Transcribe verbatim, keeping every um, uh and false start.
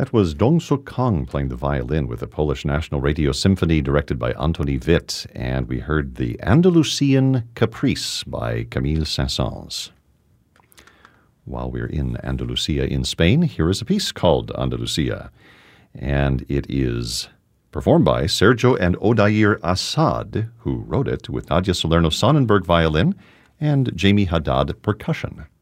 That was Dong-Suk Kang playing the violin with the Polish National Radio Symphony directed by Antoni Witt, and we heard the Andalusian Caprice by Camille Saint-Saëns. While we're in Andalusia in Spain, here is a piece called Andalusia, and it is performed by Sergio and Odair Assad, who wrote it with Nadia Salerno Sonnenberg violin and Jamie Haddad percussion.